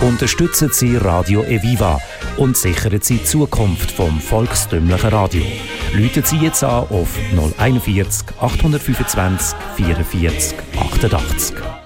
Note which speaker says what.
Speaker 1: Unterstützen Sie Radio Eviva und sichern Sie die Zukunft vom volkstümlichen Radio. Rufen Sie jetzt an auf 041 825 44 88.